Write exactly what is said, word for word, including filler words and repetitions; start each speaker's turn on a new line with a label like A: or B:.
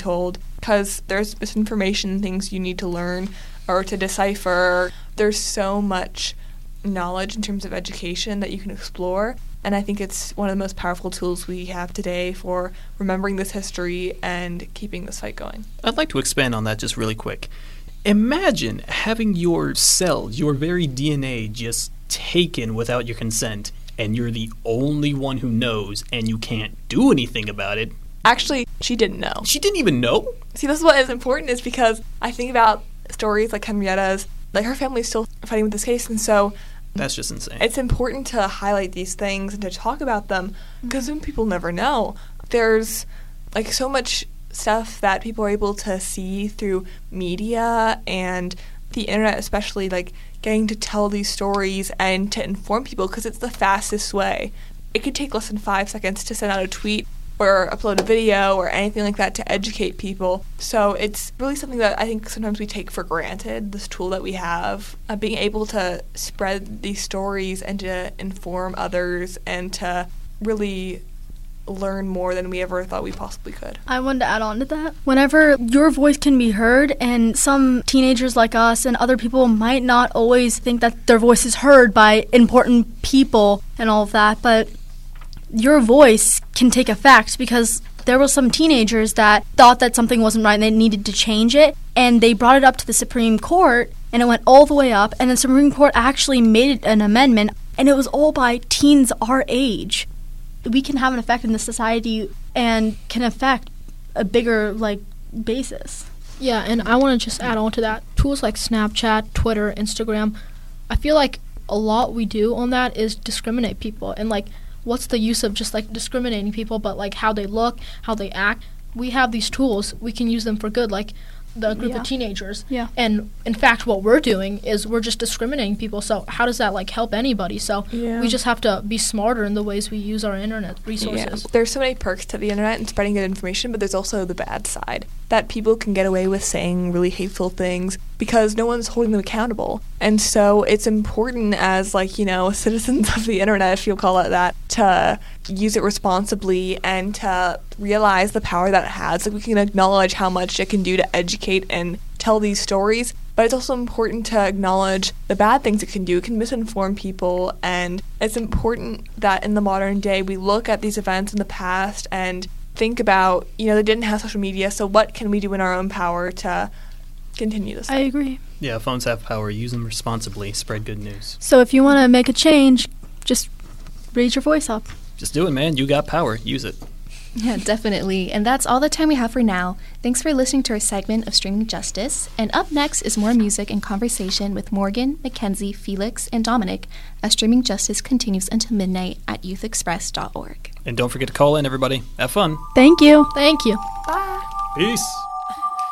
A: told, because there's misinformation, things you need to learn or to decipher. There's so much knowledge in terms of education that you can explore, and I think it's one of the most powerful tools we have today for remembering this history and keeping this fight going.
B: I'd like to expand on that just really quick. Imagine having your cells, your very D N A, just taken without your consent, and you're the only one who knows, and you can't do anything about it.
A: Actually, she didn't know.
B: She didn't even know?
A: See, this is what is important, is because I think about stories like Henrietta's, like her family's still fighting with this case, and so
B: that's just insane.
A: It's important to highlight these things and to talk about them, because some people never know. There's like so much stuff that people are able to see through media and the internet, especially, like getting to tell these stories and to inform people, because it's the fastest way. It could take less than five seconds to send out a tweet or upload a video or anything like that to educate people. So it's really something that I think sometimes we take for granted, this tool that we have, uh, being able to spread these stories and to inform others and to really learn more than we ever thought we possibly could.
C: I wanted to add on to that. Whenever your voice can be heard, and some teenagers like us and other people might not always think that their voice is heard by important people and all of that, but your voice can take effect, because there were some teenagers that thought that something wasn't right and they needed to change it, and they brought it up to the Supreme Court, and it went all the way up, and the Supreme Court actually made an amendment, and it was all by teens our age. We can have an effect in the society and can affect a bigger, like, basis.
D: Yeah, and I want to just add on to that. Tools like Snapchat, Twitter, Instagram, I feel like a lot we do on that is discriminate people. And, like, what's the use of just, like, discriminating people, but, like, how they look, how they act? We have these tools. We can use them for good, like the group
C: yeah.
D: of teenagers.
C: Yeah.
D: And, in fact, what we're doing is we're just discriminating people. So how does that, like, help anybody? So
A: yeah.
D: we just have to be smarter in the ways we use our internet resources.
A: Yeah. There's so many perks to the internet and spreading good information, but there's also the bad side, that people can get away with saying really hateful things because no one's holding them accountable. And so it's important as, like, you know, citizens of the internet, if you'll call it that, to use it responsibly and to realize the power that it has. Like, we can acknowledge how much it can do to educate and tell these stories, but it's also important to acknowledge the bad things it can do. It can misinform people, and it's important that in the modern day we look at these events in the past and think about, you know, they didn't have social media, so what can we do in our own power to continue this?
C: I agree.
B: Yeah, phones have power. Use them responsibly. Spread good news.
C: So if you want to make a change, just raise your voice up.
B: Just do it, man. You got power. Use it.
E: Yeah, definitely. And that's all the time we have for now. Thanks for listening to our segment of Streaming Justice. And up next is more music and conversation with Morgan, Mackenzie, Felix, and Dominic as Streaming Justice continues until midnight at youth express dot org.
B: And don't forget to call in, everybody. Have fun.
C: Thank you.
D: Thank you.
A: Bye.
B: Peace.